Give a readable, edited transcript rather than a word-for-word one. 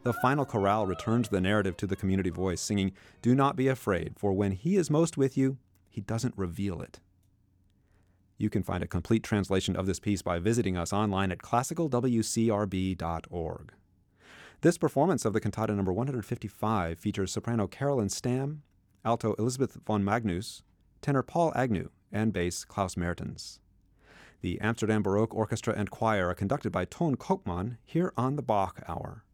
The final chorale returns the narrative to the community voice, singing, "Do not be afraid, for when he is most with you, he doesn't reveal it." You can find a complete translation of this piece by visiting us online at classicalwcrb.org. This performance of the cantata number 155 features soprano Carolyn Stamm, alto Elizabeth von Magnus, tenor Paul Agnew, and bass Klaus Mertens. The Amsterdam Baroque Orchestra and Choir are conducted by Toon Koopman here on the Bach Hour.